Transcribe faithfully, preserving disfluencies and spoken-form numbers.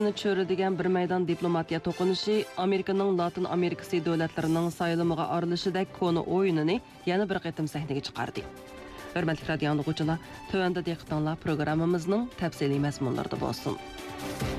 Çörüdigan bir maydon diplomatiya to'qinishi Amerikaning Latin Amerikasi davlatlarining saylamiga aralashishidek koni o'yinini yana bir qatim sahnaga chiqardi. Hurmatli radio anglag'uvchilar, tövəndə diqqətinizlər proqramımızın təfsili məzmunlarında bo'lsin.